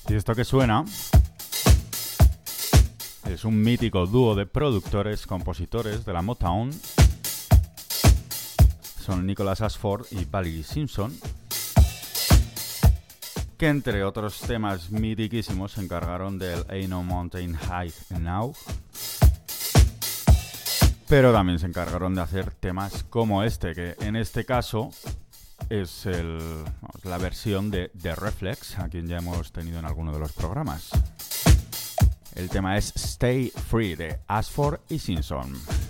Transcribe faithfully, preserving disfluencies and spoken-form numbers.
Y esto que suena es un mítico dúo de productores, compositores de la Motown. Son Nicholas Ashford y Valerie Simpson, que entre otros temas mitiquísimos se encargaron del Ain't No Mountain High Now, pero también se encargaron de hacer temas como este, que en este caso es el, vamos, la versión de The Reflex, a quien ya hemos tenido en alguno de los programas. El tema es Stay Free de Ashford y Simpson.